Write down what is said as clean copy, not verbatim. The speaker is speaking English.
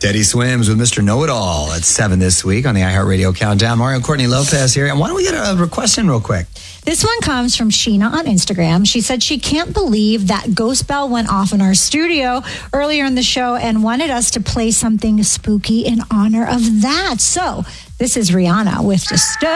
Teddy Swims with Mr. Know-It-All at 7 this week on the iHeartRadio Countdown. Mario Courtney Lopez here. And why don't we get a request in real quick? This one comes from Sheena on Instagram. She said she can't believe that Ghost Bell went off in our studio earlier in the show and wanted us to play something spooky in honor of that. So this is Rihanna with Disturbed.